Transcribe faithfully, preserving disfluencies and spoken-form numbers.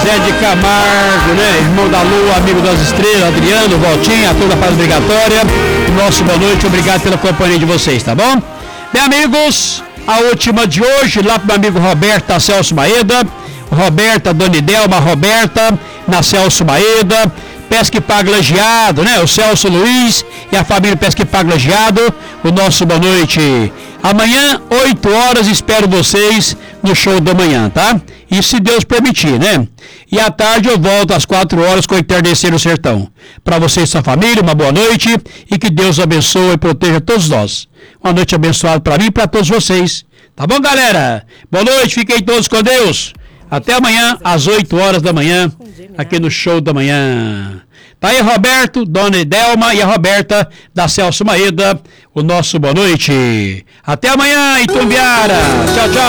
Zé de Camargo, né? Irmão da Lua, amigo das estrelas, Adriano, Voltinha, toda a paz obrigatória. Nosso boa noite, obrigado pela companhia de vocês, tá bom? Bem, amigos, a última de hoje, lá pro meu amigo Roberta Celso Maeda, Roberta, Dona Idelma, Roberta, na Celso Maeda, Pesca e Paga Lajeado, né? O Celso Luiz e a família Pesca e Paga Lajeado, o nosso boa noite. Amanhã, oito horas, espero vocês no show da manhã, tá? E se Deus permitir, né? E à tarde eu volto às quatro horas com o Entardecer no Sertão. Para você e sua família, uma boa noite e que Deus abençoe e proteja todos nós. Uma noite abençoada para mim e para todos vocês. Tá bom, galera? Boa noite, fiquem todos com Deus. Até amanhã, às oito horas da manhã, aqui no Show da Manhã. Tá aí, Roberto, Dona Idelma e a Roberta da Celso Maeda, o nosso boa noite. Até amanhã, Itumbiara. Tchau, tchau.